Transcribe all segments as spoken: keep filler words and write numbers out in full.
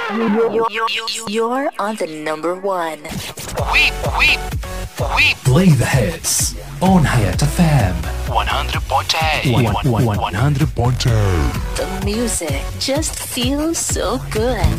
You're on the number one. We we we play the hits on Hayat F M one hundred point eight. one hundred point eight. The music just feels so good.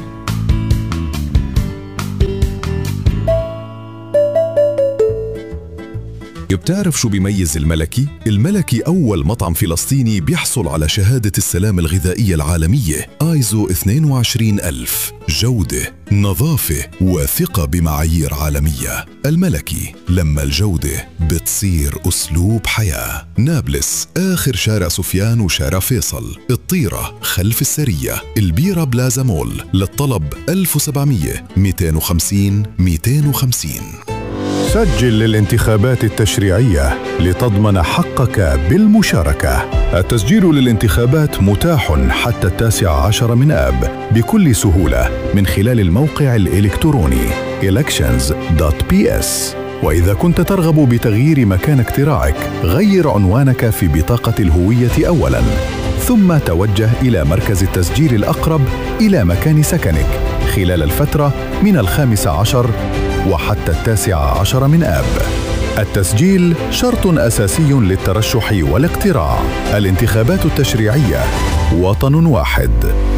بتعرف شو بيميز الملكي؟ الملكي أول مطعم فلسطيني بيحصل على شهادة السلامة الغذائية العالمية آيزو اثنين وعشرين ألف. جودة، نظافة وثقة بمعايير عالمية. الملكي، لما الجودة بتصير أسلوب حياة. نابلس، آخر شارع سفيان وشارع فيصل. الطيرة، خلف السرية. البيرة بلازا مول. للطلب ألف وسبعمية مئتين وخمسين مئتين وخمسين. سجل للانتخابات التشريعية لتضمن حقك بالمشاركة. التسجيل للانتخابات متاح حتى التاسع عشر من آب بكل سهولة من خلال الموقع الإلكتروني elections دوت بي إس. وإذا كنت ترغب بتغيير مكان اقتراعك، غير عنوانك في بطاقة الهوية أولاً، ثم توجه إلى مركز التسجيل الأقرب إلى مكان سكنك خلال الفترة من الخامس عشر وحتى التاسع عشر من آب. التسجيل شرط أساسي للترشح والاقتراع. الانتخابات التشريعية، وطن واحد.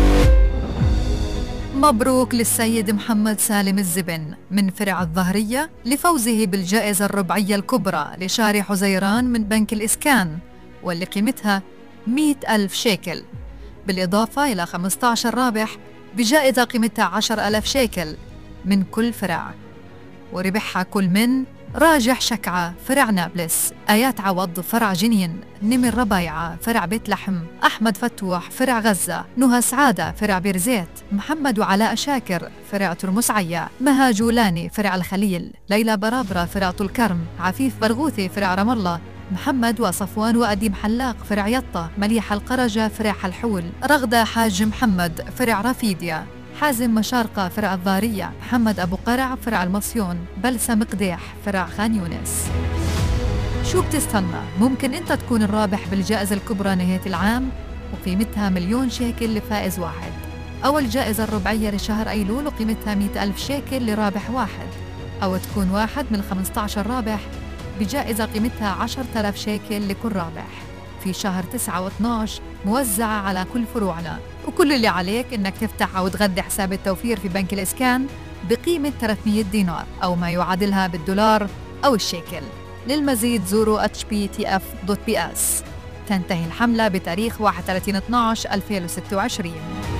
مبروك للسيد محمد سالم الزبن من فرع الظهرية لفوزه بالجائزة الربعية الكبرى لشهر حزيران من بنك الإسكان، واللي قيمتها مئة ألف شيكل، بالإضافة إلى خمسة عشر رابح بجائزة قيمتها عشرة ألاف شيكل من كل فرع. وربحها كل من راجح شكعة فرع نابلس، آيات عوض فرع جنين، نمر ربايعة فرع بيت لحم، أحمد فتوح فرع غزة، نهى سعادة فرع بيرزيت، محمد وعلاء شاكر فرع ترمس عيا، مها جولاني فرع الخليل، ليلى برابرة فرع طول كرم، عفيف برغوثي فرع رام الله، محمد وصفوان وأديم حلاق فرع يطة، مليحة القرجة فرع حلحول، رغدة حاج محمد فرع رافيديا، حازم مشارقة فرع الضارية، محمد أبو قرع فرع المصيون، بلسم قديح فرع خان يونس. شو بتستنى؟ ممكن أنت تكون الرابح بالجائزة الكبرى نهاية العام وقيمتها مليون شيكل لفائز واحد، أو الجائزة الربعية لشهر أيلول وقيمتها مئة ألف شيكل لرابح واحد، أو تكون واحد من خمسة عشر رابح بجائزة قيمتها عشرة آلاف شيكل لكل رابح في شهر تسعة واثناشر موزعة على كل فروعنا. وكل اللي عليك إنك تفتح أو تغذي حساب التوفير في بنك الإسكان بقيمة ثلاثمئة دينار أو ما يعادلها بالدولار أو الشيكل. للمزيد زوروا اتش بي تي اف دوت بي اس. تنتهي الحملة بتاريخ واحد وثلاثين اثني عشر ألفين وستة وعشرين.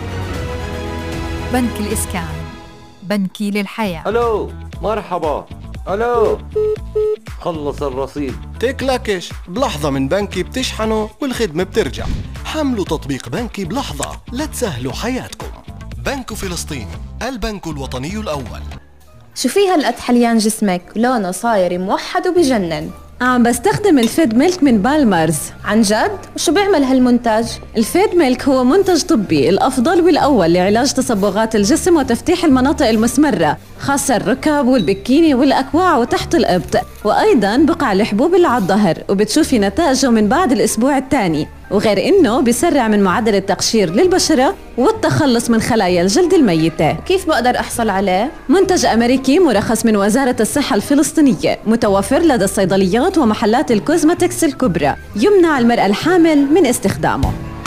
بنك الإسكان، بنكي للحياة. ألو، مرحبا. ألو، خلص الرصيد. تكلكش بلحظة من بنكي بتشحنه والخدمة بترجع. حملوا تطبيق بنكي بلحظة لتسهلوا حياتكم. بنك فلسطين، البنك الوطني الأول. شو في هالقد حليان جسمك؟ لونه صاير موحد وبجنن. عم بستخدم الفيد ميلك من بالمرز. عن جد؟ وشو بيعمل هالمنتج؟ الفيد ميلك هو منتج طبي الأفضل والأول لعلاج تصبغات الجسم وتفتيح المناطق المسمرة، خاصة الركب والبكيني والأكواع وتحت الإبط، وأيضاً بقع الحبوب اللي على الظهر، وبتشوفي نتائجه من بعد الأسبوع الثاني. وغير إنه بيسرع من معدل التقشير للبشرة والتخلص من خلايا الجلد الميتة. كيف بقدر أحصل عليه؟ منتج أمريكي مرخص من وزارة الصحة الفلسطينية، متوفر لدى الصيدليات ومحلات الكوزماتكس الكبرى، يمنع المرأة الحامل من استخدامه.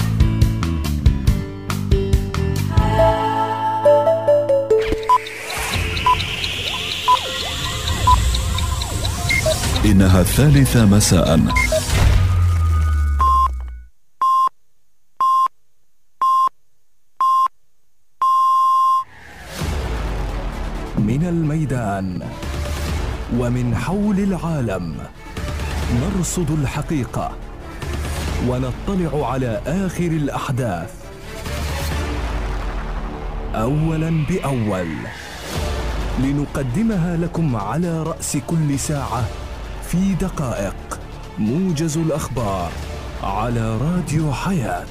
إنها الثالثة مساءً. من الميدان ومن حول العالم نرصد الحقيقة ونطلع على آخر الأحداث أولاً بأول، لنقدمها لكم على رأس كل ساعة في دقائق. موجز الأخبار على راديو حياة.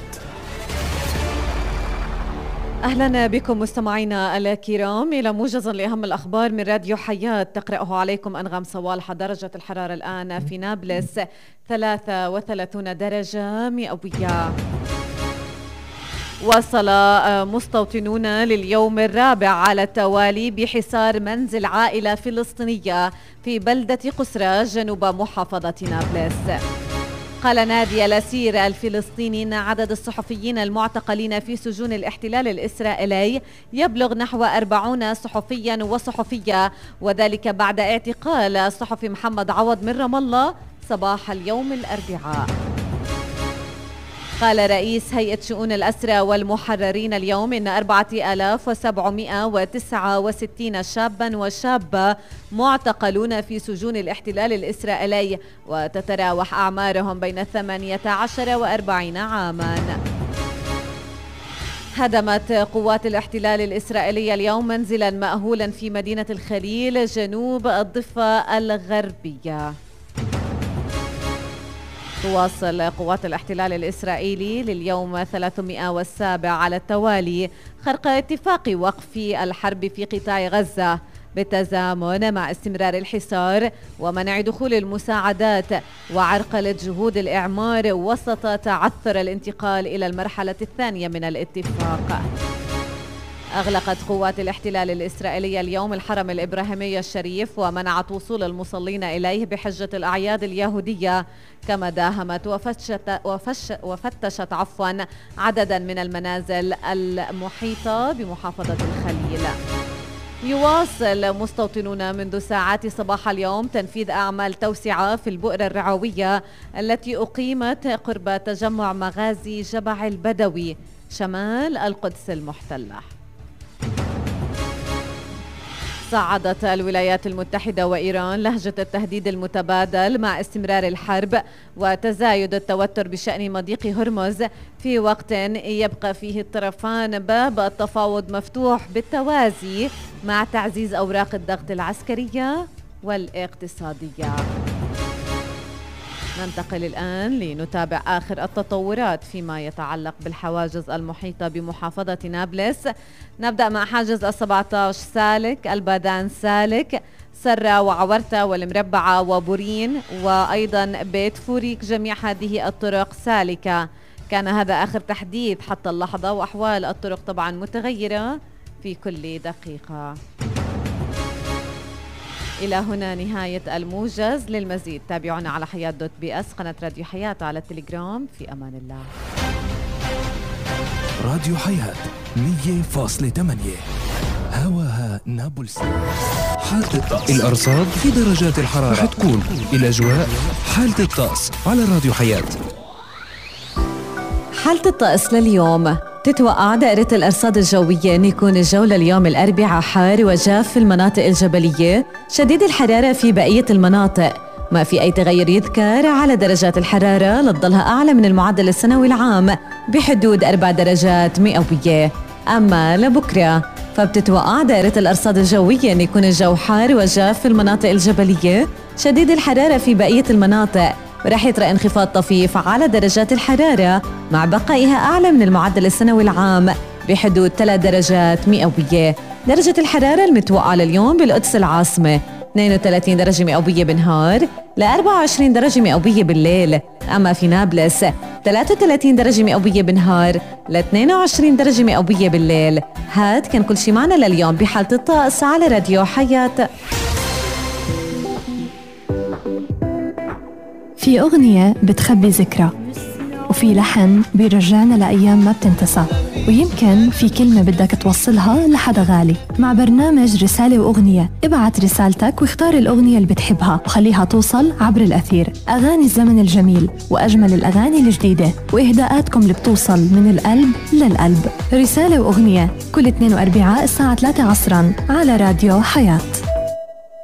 أهلا بكم مستمعينا الكرام إلى موجز لأهم الأخبار من راديو حياة، تقرأه عليكم أنغام صوالح. درجة الحرارة الآن في نابلس ثلاثة وثلاثين درجة مئوية. وصل مستوطنون لليوم الرابع على التوالي بحصار منزل عائلة فلسطينية في بلدة قسرة جنوب محافظة نابلس. قال نادي الأسير الفلسطيني أن عدد الصحفيين المعتقلين في سجون الاحتلال الإسرائيلي يبلغ نحو أربعين صحفيا وصحفية، وذلك بعد اعتقال الصحفي محمد عوض من رام الله صباح اليوم الأربعاء. قال رئيس هيئة شؤون الأسرى والمحررين اليوم إن أربعة آلاف وسبعمائة وتسعة وستين شابا وشابة معتقلون في سجون الاحتلال الإسرائيلي، وتتراوح أعمارهم بين ثمانية عشر وأربعين عاما. هدمت قوات الاحتلال الإسرائيلي اليوم منزلا مأهولا في مدينة الخليل جنوب الضفة الغربية. تواصل قوات الاحتلال الإسرائيلي لليوم ثلاثمائة والسابع على التوالي خرق اتفاق وقف الحرب في قطاع غزة بالتزامن مع استمرار الحصار ومنع دخول المساعدات وعرقلة جهود الإعمار وسط تعثر الانتقال إلى المرحلة الثانية من الاتفاق. أغلقت قوات الاحتلال الإسرائيلي اليوم الحرم الإبراهيمي الشريف ومنعت وصول المصلين إليه بحجة الأعياد اليهودية، كما داهمت وفتشت, وفش وفتشت عفوا عددا من المنازل المحيطة بمحافظة الخليل. يواصل مستوطنون منذ ساعات صباح اليوم تنفيذ أعمال توسعة في البؤرة الرعوية التي أقيمت قرب تجمع مغازي جبع البدوي شمال القدس المحتلة. صعدت الولايات المتحدة وإيران لهجة التهديد المتبادل مع استمرار الحرب وتزايد التوتر بشأن مضيق هرمز، في وقت يبقى فيه الطرفان باب التفاوض مفتوح بالتوازي مع تعزيز أوراق الضغط العسكرية والاقتصادية. ننتقل الآن لنتابع آخر التطورات فيما يتعلق بالحواجز المحيطة بمحافظة نابلس. نبدأ مع حاجز السبعة عشر سالك، البادان سالك، سرة وعورتة والمربعة وبورين وأيضا بيت فوريك، جميع هذه الطرق سالكة. كان هذا آخر تحديث حتى اللحظة، وأحوال الطرق طبعا متغيرة في كل دقيقة. إلى هنا نهاية الموجز. للمزيد تابعونا على حياة دوت بي اس، قناة راديو حياة على التليجرام. في أمان الله. راديو حياة مية فاصلة ثمانية هواها نابلس. حالة الطقس، الأرصاد في درجات الحرارة رح تكون الأجواء. حالة الطقس على راديو حياة. حالة الطقس لليوم، تتوقع دائرة الأرصاد الجوية أن يكون الجو لليوم الأربعاء حار وجاف في المناطق الجبلية، شديد الحرارة في بقية المناطق، ما في أي تغير يذكر على درجات الحرارة لتضلها أعلى من المعدل السنوي العام بحدود أربع درجات مئوية. أما لبكرة فبتتوقع دائرة الأرصاد الجوية أن يكون الجو حار وجاف في المناطق الجبلية، شديد الحرارة في بقية المناطق، ورح يطرأ انخفاض طفيف على درجات الحرارة مع بقائها أعلى من المعدل السنوي العام بحدود ثلاث درجات مئوية. درجة الحرارة المتوقعة لليوم بالقدس العاصمة اثنين وثلاثين درجة مئوية بالنهار ل أربعة وعشرين درجة مئوية بالليل، أما في نابلس ثلاثة وثلاثين درجة مئوية بالنهار ل اثنين وعشرين درجة مئوية بالليل. هاد كان كل شي معنا لليوم بحالة الطقس على راديو حياة. في أغنية بتخبي ذكرى، وفي لحن بيرجعنا لأيام ما بتنتسى، ويمكن في كلمة بدك توصلها لحدا غالي. مع برنامج رسالة وأغنية، ابعت رسالتك واختار الأغنية اللي بتحبها وخليها توصل عبر الأثير. أغاني الزمن الجميل وأجمل الأغاني الجديدة وإهداءاتكم اللي بتوصل من القلب للقلب. رسالة وأغنية كل اثنين وأربعاء الساعة ثلاثة عصرا على راديو حياة.